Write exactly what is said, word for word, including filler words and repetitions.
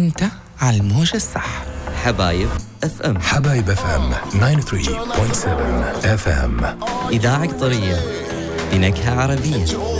انت على الموجة الصح. حبايب اف ام. حبايب اف ام تسعة وثمانين فاصلة سبعة اف ام. إذاعة قطرية بنكهة عربية.